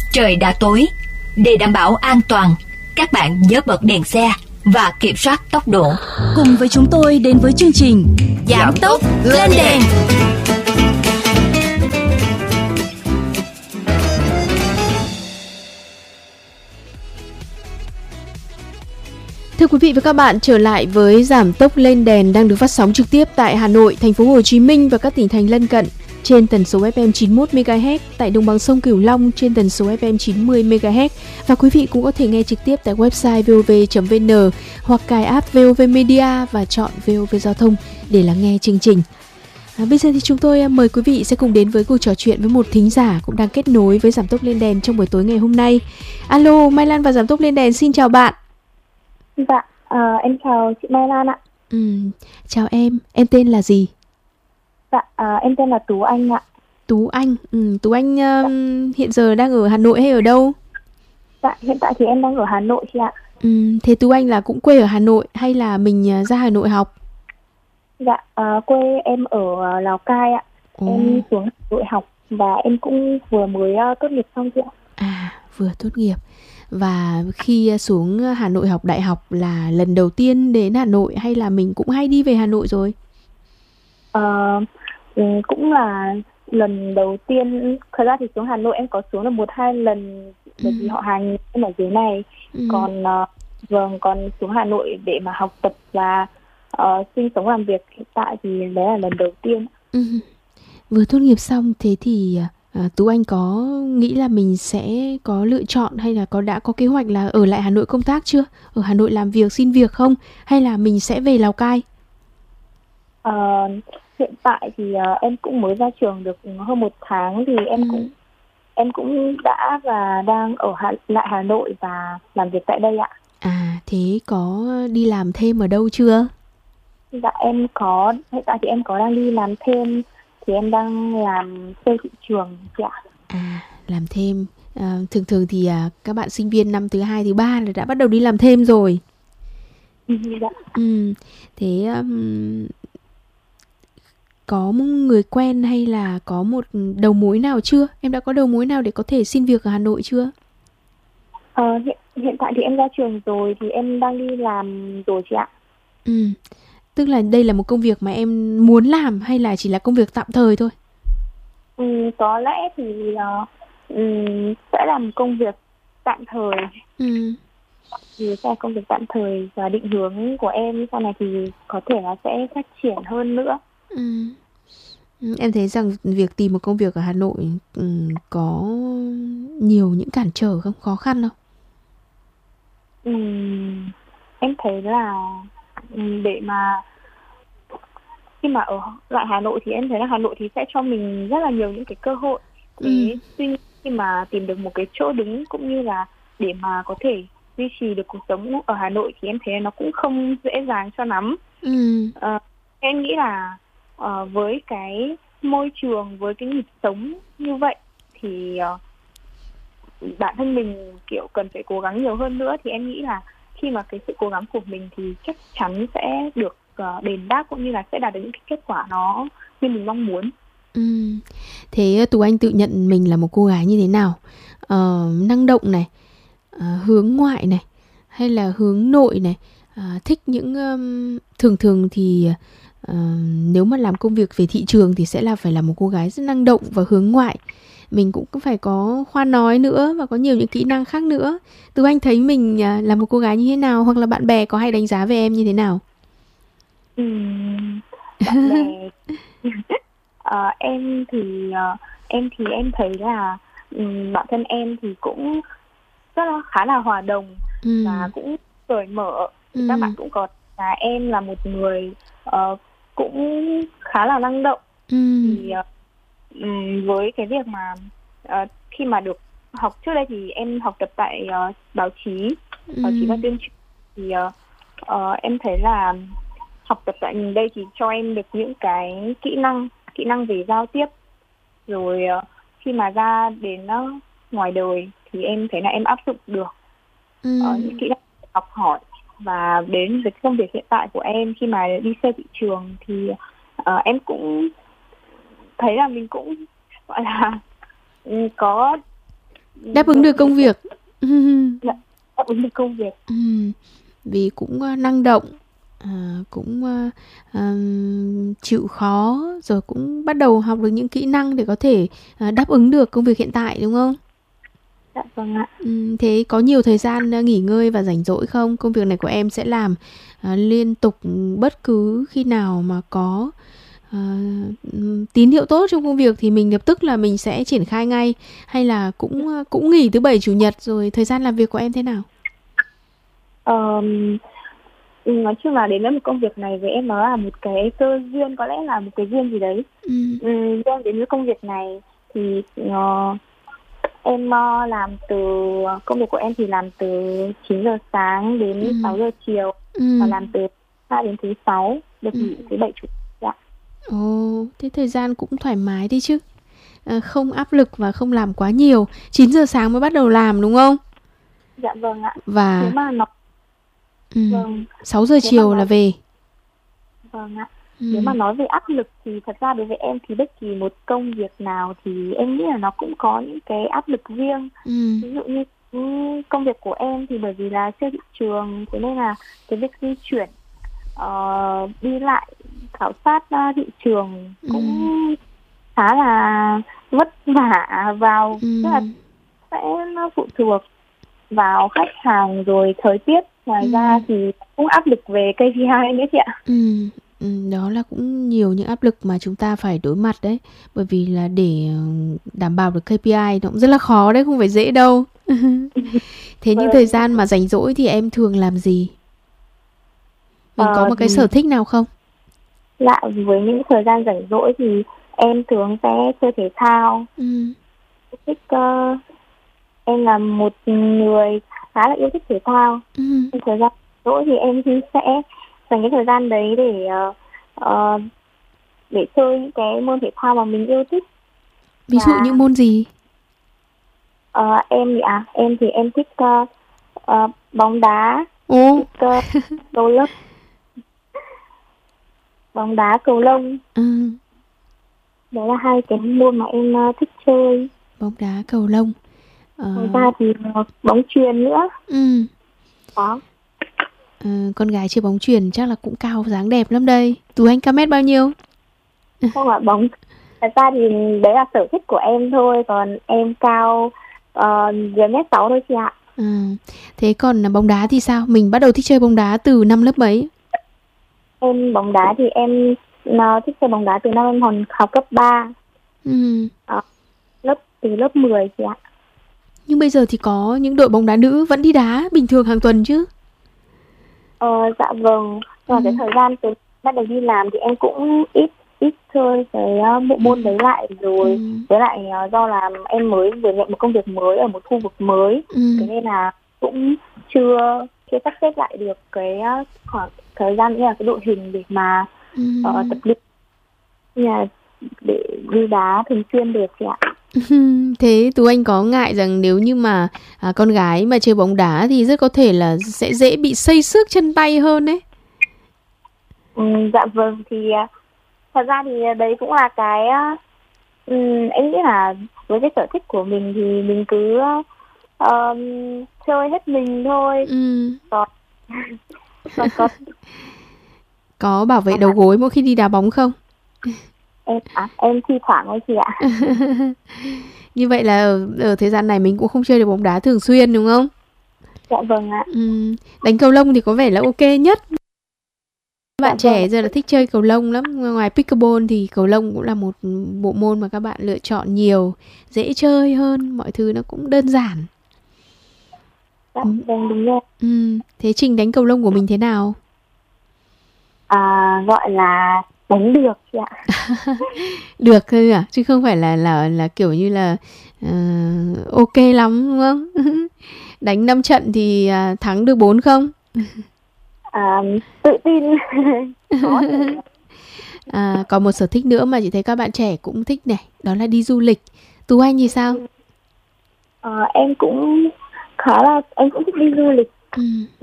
trời đã tối. Để đảm bảo an toàn, các bạn nhớ bật đèn xe và kiểm soát tốc độ. Cùng với chúng tôi đến với chương trình Giảm tốc lên đèn. Thưa quý vị và các bạn, trở lại với Giảm tốc lên đèn đang được phát sóng trực tiếp tại Hà Nội, thành phố Hồ Chí Minh và các tỉnh thành lân cận trên tần số FM 91 MHz, tại đồng bằng sông Cửu Long trên tần số FM 90 MHz, và quý vị cũng có thể nghe trực tiếp tại website vov.vn hoặc cài app VOV Media và chọn VOV Giao thông để lắng nghe chương trình. Bây giờ thì chúng tôi mời quý vị sẽ cùng đến với cuộc trò chuyện với một thính giả cũng đang kết nối với Giảm tốc lên đèn trong buổi tối ngày hôm nay. Alo, Mai Lan và Giảm tốc lên đèn xin chào bạn. Dạ, em chào chị Mai Lan ạ. Chào em tên là gì? Dạ, em tên là Tú Anh ạ. Tú Anh, Tú Anh hiện giờ đang ở Hà Nội hay ở đâu? Dạ, hiện tại thì em đang ở Hà Nội chị ạ. Thế Tú Anh là cũng quê ở Hà Nội hay là mình ra Hà Nội học? Dạ, quê em ở Lào Cai ạ. Em xuống Hà Nội học và em cũng vừa mới tốt nghiệp xong chị ạ. À, vừa tốt nghiệp. Và khi xuống Hà Nội học đại học là lần đầu tiên đến Hà Nội hay là mình cũng hay đi về Hà Nội rồi? Cũng là lần đầu tiên. Thật ra thì xuống Hà Nội em có xuống được 1-2 lần bởi vì họ hàng em ở dưới này. Còn xuống Hà Nội để mà học tập và sinh sống làm việc hiện tại thì đấy là lần đầu tiên. Vừa tốt nghiệp xong thế thì Tú Anh có nghĩ là mình sẽ có lựa chọn hay là đã có kế hoạch là ở lại Hà Nội công tác chưa? Ở Hà Nội làm việc, xin việc không? Hay là mình sẽ về Lào Cai? Hiện tại thì em cũng mới ra trường được hơn 1 tháng thì em cũng đã và đang ở lại Hà Nội và làm việc tại đây ạ. Thế có đi làm thêm ở đâu chưa? Dạ em có, hiện tại thì em có đang đi làm thêm, thì em đang làm sale thị trường chị ạ. Làm thêm. Thường thì các bạn sinh viên năm thứ 2, thứ 3 là đã bắt đầu đi làm thêm rồi. Dạ. Thế có một người quen hay là có một đầu mối nào chưa? Em đã có đầu mối nào để có thể xin việc ở Hà Nội chưa? Hiện tại thì em ra trường rồi thì em đang đi làm rồi chị ạ. Tức là đây là một công việc mà em muốn làm hay là chỉ là công việc tạm thời thôi? Có lẽ thì sẽ làm công việc tạm thời. Thì sẽ là công việc tạm thời và định hướng của em sau này thì có thể là sẽ phát triển hơn nữa. Em thấy rằng việc tìm một công việc ở Hà Nội có nhiều những cản trở không? Khó khăn không? Em thấy là để mà khi mà ở lại Hà Nội thì em thấy là Hà Nội thì sẽ cho mình rất là nhiều những cái cơ hội. Tuy nhiên khi mà tìm được một cái chỗ đứng cũng như là để mà có thể duy trì được cuộc sống ở Hà Nội thì em thấy là nó cũng không dễ dàng cho lắm. Em nghĩ là với cái môi trường, với cái nhịp sống như vậy thì bản thân mình kiểu cần phải cố gắng nhiều hơn nữa, thì em nghĩ là khi mà cái sự cố gắng của mình thì chắc chắn sẽ được đền đáp cũng như là sẽ đạt được những cái kết quả nó như mình mong muốn. Thế Tú Anh tự nhận mình là một cô gái như thế nào? Năng động này, hướng ngoại này, hay là hướng nội này, thích những thường thì nếu mà làm công việc về thị trường thì sẽ là phải là một cô gái rất năng động và hướng ngoại. Mình cũng phải có khoa nói nữa và có nhiều những kỹ năng khác nữa. Tú Anh thấy mình là một cô gái như thế nào, hoặc là bạn bè có hay đánh giá về em như thế nào? Bạn bè em thì em thấy là bản thân em thì cũng khá là hòa đồng và cũng cởi mở. Các bạn cũng có là em là một người cũng khá là năng động. Thì với cái việc mà khi mà được học trước đây thì em học tập tại báo chí và tuyên truyền, thì em thấy là học tập tại đây thì cho em được những cái kỹ năng về giao tiếp, rồi khi mà ra đến ngoài đời thì em thấy là em áp dụng được những kỹ năng học hỏi. Và đến với công việc hiện tại của em, khi mà đi sale thị trường thì em cũng thấy là mình cũng gọi là có đáp ứng được công việc. Đáp ứng được công việc. Vì cũng năng động, cũng chịu khó, rồi cũng bắt đầu học được những kỹ năng để có thể đáp ứng được công việc hiện tại, đúng không? Dạ vâng ạ. Thế có nhiều thời gian nghỉ ngơi và rảnh rỗi không? Công việc này của em sẽ làm liên tục bất cứ khi nào mà có tín hiệu tốt trong công việc thì mình lập tức là mình sẽ triển khai ngay, hay là cũng nghỉ thứ Bảy Chủ nhật, rồi thời gian làm việc của em thế nào? Nói chung là đến với một công việc này với em nó là một cái cơ duyên, có lẽ là một cái duyên gì đấy. Em đến với công việc này thì em làm từ công việc của em thì làm từ 9 giờ sáng đến 6 giờ chiều, và làm từ 2 đến thứ 6, được nghỉ thứ Bảy Chủ nhật. Ồ, thế thời gian cũng thoải mái đi chứ, không áp lực và không làm quá nhiều. 9 giờ sáng mới bắt đầu làm đúng không? Dạ vâng ạ. Và nếu mà nó 6 giờ chiều là về. Vâng ạ. Nếu mà nói về áp lực thì thật ra đối với em thì bất kỳ một công việc nào thì em nghĩ là nó cũng có những cái áp lực riêng. Ví dụ như công việc của em thì bởi vì là sale thị trường, thế nên là cái việc di chuyển, đi lại, khảo sát thị trường cũng khá là vất vả, vào tức là sẽ nó phụ thuộc vào khách hàng rồi thời tiết. Ngoài ra thì cũng áp lực về KPI nữa chị ạ. Đó là cũng nhiều những áp lực mà chúng ta phải đối mặt đấy. Bởi vì là để đảm bảo được KPI nó cũng rất là khó đấy, không phải dễ đâu. Thế những thời gian mà rảnh rỗi thì em thường làm gì? Mình có một cái sở thích nào không? Dạ, với những thời gian rảnh rỗi thì em thường sẽ chơi thể thao. Thích em là một người khá là yêu thích thể thao. Thời gian rỗi thì em sẽ dành cái thời gian đấy để chơi những cái môn thể thao mà mình yêu thích. Ví dụ những môn gì? Em thì em thích bóng đá, thích cầu lông, bóng đá, cầu lông. Đó là hai cái môn mà em thích chơi. Bóng đá, cầu lông. Ngoài ra thì bóng chuyền nữa. Đó. Con gái chơi bóng chuyền chắc là cũng cao dáng đẹp lắm đây. Tú Anh cao mét bao nhiêu? Không ạ, thật ra thì đấy là sở thích của em thôi, còn em cao dưới 1m6 thôi chị ạ. Thế còn bóng đá thì sao? Mình bắt đầu thích chơi bóng đá từ năm lớp mấy? Em bóng đá thì em thích chơi bóng đá từ năm em còn học cấp 3. Từ lớp 10 chị ạ. Nhưng bây giờ thì có những đội bóng đá nữ vẫn đi đá bình thường hàng tuần chứ? Dạ vâng. Và cái thời gian từ bắt đầu đi làm thì em cũng ít chơi cái bộ môn đấy lại rồi. Với lại do là em mới vừa nhận một công việc mới ở một khu vực mới, thế nên là cũng chưa sắp xếp lại được cái khoảng thời gian, như là cái đội hình để mà tập luyện, để đi đá thường xuyên được chị ạ. Thế Tú Anh có ngại rằng nếu như mà con gái mà chơi bóng đá thì rất có thể là sẽ dễ bị xây xước chân tay hơn đấy? Dạ vâng, thì thật ra thì đấy cũng là cái em nghĩ là với cái sở thích của mình thì mình cứ chơi hết mình thôi. Có bảo vệ đầu gối mỗi khi đi đá bóng không? Em thi thoảng thôi chị ạ. Như vậy là ở thời gian này mình cũng không chơi được bóng đá thường xuyên đúng không? Dạ vâng ạ. Đánh cầu lông thì có vẻ là ok nhất. Bạn trẻ giờ là thích chơi cầu lông lắm. Ngoài pickleball thì cầu lông cũng là một bộ môn mà các bạn lựa chọn nhiều, dễ chơi hơn, mọi thứ nó cũng đơn giản. Dạ vâng, đúng rồi. Thế trình đánh cầu lông của mình thế nào? Gọi là đánh được chị ạ. Được thôi à, chứ không phải là kiểu như là ok lắm đúng không? Đánh 5 trận thì thắng được 4 không? Tự tin. Còn một sở thích nữa mà chị thấy các bạn trẻ cũng thích này, đó là đi du lịch. Tú Anh thì sao? Em cũng thích đi du lịch.